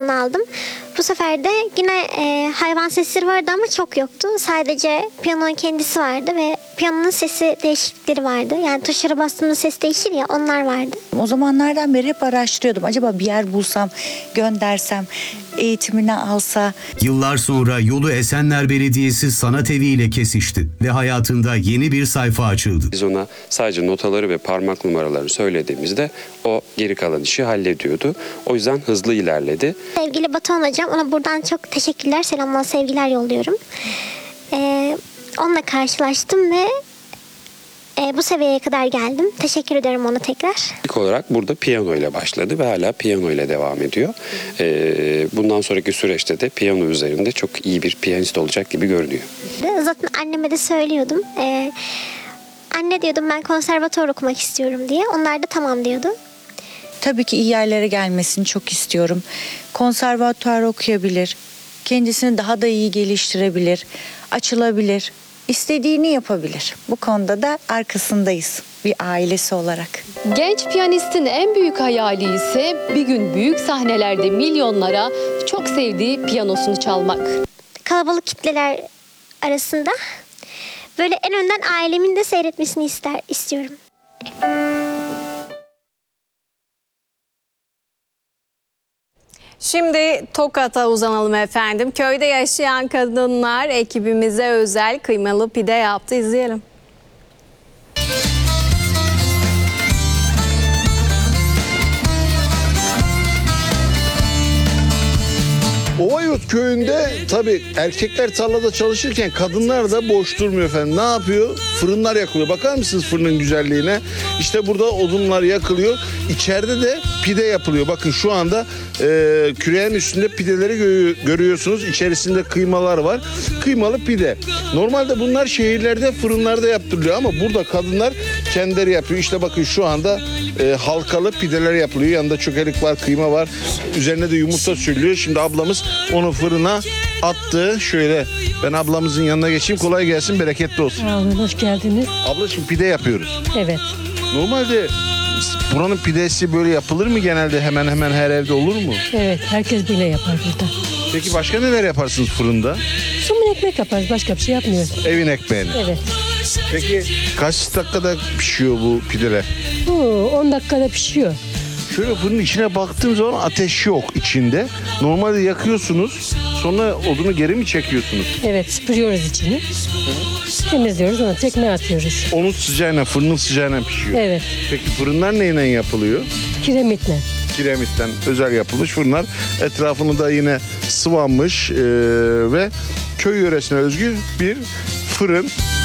piyano aldım. Bu sefer de yine hayvan sesleri vardı ama çok yoktu. Sadece piyanonun kendisi vardı ve piyanonun sesi değişiklikleri vardı. Yani tuşlara bastığımda ses değişir ya, onlar vardı. O zamanlardan beri hep araştırıyordum. Acaba bir yer bulsam, göndersem, eğitimini alsa. Yıllar sonra yolu Esenler Belediyesi Sanat Evi ile kesişti ve hayatında yeni bir sayfa açıldı. Biz ona sadece notaları ve parmak numaralarını söylediğimizde o geri kalan işi hallediyordu. O yüzden hızlı ilerledi. Sevgili Batuhan Hocam, ona buradan çok teşekkürler, selamlar, sevgiler yolluyorum. Onunla karşılaştım ve bu seviyeye kadar geldim. Teşekkür ederim ona tekrar. İlk olarak burada piyano ile başladı ve hala piyano ile devam ediyor. Bundan sonraki süreçte de piyano üzerinde çok iyi bir piyanist olacak gibi görünüyor. Zaten anneme de söylüyordum. Anne diyordum, ben konservatuvar okumak istiyorum diye. Onlar da tamam diyordu. Tabii ki iyi yerlere gelmesini çok istiyorum. Konservatuvar okuyabilir. Kendisini daha da iyi geliştirebilir. Açılabilir. İstediğini yapabilir. Bu konuda da arkasındayız bir ailesi olarak. Genç piyanistin en büyük hayali ise bir gün büyük sahnelerde milyonlara çok sevdiği piyanosunu çalmak. Kalabalık kitleler arasında böyle en önden ailemin de seyretmesini istiyorum. Şimdi Tokat'a uzanalım efendim. Köyde yaşayan kadınlar ekibimize özel kıymalı pide yaptı. İzleyelim. Ovayurt köyünde tabii erkekler tarlada çalışırken kadınlar da boş durmuyor efendim. Ne yapıyor? Fırınlar yakılıyor. Bakar mısınız fırının güzelliğine? İşte burada odunlar yakılıyor. İçeride de pide yapılıyor. Bakın şu anda küreğin üstünde pideleri görüyorsunuz. İçerisinde kıymalar var. Kıymalı pide. Normalde bunlar şehirlerde fırınlarda yaptırılıyor ama burada kadınlar kendileri yapıyor. İşte bakın şu anda halkalı pideler yapılıyor. Yanında çökelik var, kıyma var. Üzerine de yumurta sürülüyor. Şimdi ablamız onu fırına attı. Şöyle ben ablamızın yanına geçeyim. Kolay gelsin, bereketli olsun. Sağ olun, hoş geldiniz. Abla şimdi pide yapıyoruz. Evet. Normalde buranın pidesi böyle yapılır mı genelde? Hemen hemen her evde olur mu? Evet, herkes böyle yapar burada. Peki başka neler yaparsınız fırında? Somun ekmek yaparız, başka bir şey yapmıyoruz. Evin ekmeğini. Evet. Peki kaç dakikada pişiyor bu pideler? 10 dakikada pişiyor. Şöyle fırının içine baktığım zaman ateş yok içinde. Normalde yakıyorsunuz, sonra odunu geri mi çekiyorsunuz? Evet, süpürüyoruz içini. Temizliyoruz, onu tekme atıyoruz. Onun sıcağına, fırının sıcağına pişiyor. Evet, Peki fırınlar neyle yapılıyor? kiremitle. Kiremitten özel yapılmış fırınlar. Etrafını da yine sıvanmış ve köy yöresine özgü bir fırın.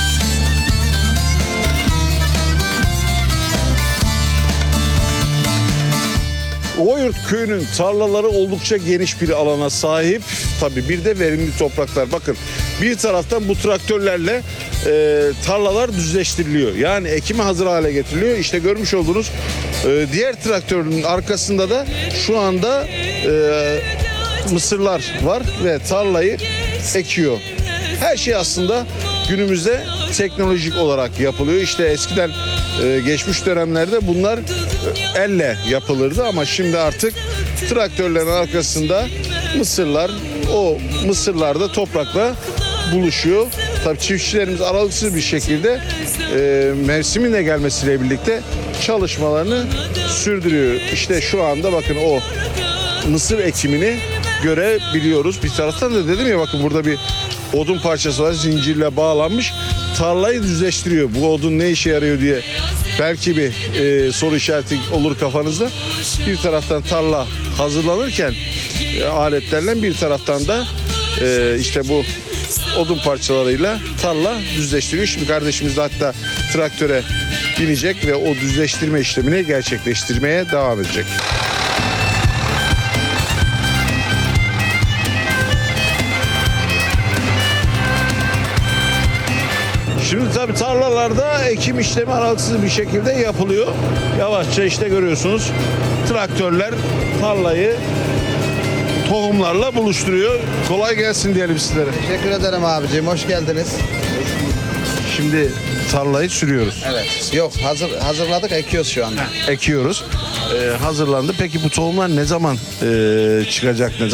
Ovayurt köyünün tarlaları oldukça geniş bir alana sahip. Tabii bir de verimli topraklar. Bakın bir taraftan bu traktörlerle tarlalar düzleştiriliyor. Yani ekime hazır hale getiriliyor. İşte görmüş olduğunuz diğer traktörün arkasında da şu anda mısırlar var ve tarlayı ekiyor. Her şey aslında günümüzde teknolojik olarak yapılıyor. İşte eskiden geçmiş dönemlerde bunlar elle yapılırdı ama şimdi artık traktörlerin arkasında mısırlar, o mısırlar da toprakla buluşuyor. Tabii çiftçilerimiz aralıksız bir şekilde mevsimin de gelmesiyle birlikte çalışmalarını sürdürüyor. İşte şu anda bakın o mısır ekimini görebiliyoruz. Bir taraftan da dedim ya bakın burada bir odun parçası var, zincirle bağlanmış. Tarlayı düzleştiriyor. Bu odun ne işe yarıyor diye belki bir soru işareti olur kafanızda. Bir taraftan tarla hazırlanırken aletlerle bir taraftan da işte bu odun parçalarıyla tarla düzleştiriyor. Şimdi kardeşimiz de hatta traktöre binecek ve o düzleştirme işlemini gerçekleştirmeye devam edecek. Şimdi tabii tarlalarda ekim işlemi aralıksız bir şekilde yapılıyor. Yavaşça işte görüyorsunuz traktörler tarlayı tohumlarla buluşturuyor. Kolay gelsin diyelim sizlere. Teşekkür ederim abicim, hoş geldiniz. Şimdi tarlayı sürüyoruz. Evet. Yok, hazırladık, ekiyoruz şu anda. Ekiyoruz. Hazırlandı. Peki bu tohumlar ne zaman çıkacak?